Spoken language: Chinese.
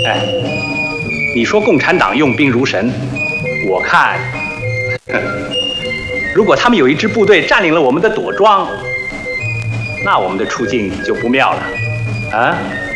哎，你说共产党用兵如神，我看，如果他们有一支部队占领了我们的朵庄，那我们的处境就不妙了，啊？